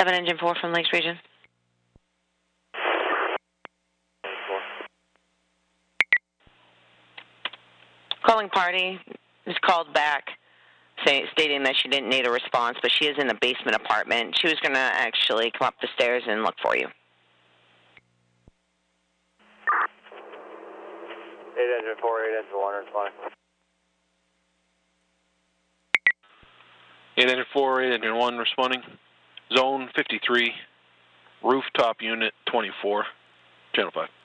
7 Engine 4 from Lakes Region. Calling party is called back, stating that she didn't need a response, but she is in the basement apartment. She was going to actually come up the stairs and look for you. 8 Engine 4, 8 Engine 1, responding. 8 Engine 4, 8 Engine 1, responding. Zone 53, rooftop unit 24, Channel 5.